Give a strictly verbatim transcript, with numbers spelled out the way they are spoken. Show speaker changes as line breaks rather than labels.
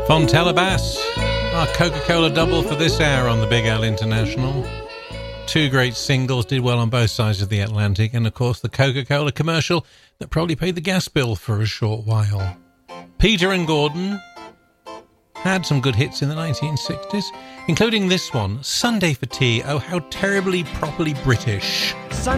Fontella Bass, our Coca-Cola double for this hour on the Big Al International. Two great singles, did well on both sides of the Atlantic, and of course the Coca-Cola commercial that probably paid the gas bill for a short while. Peter and Gordon had some good hits in the nineteen sixties, including this one, Sunday for Tea. Oh, how terribly properly British.
Sunday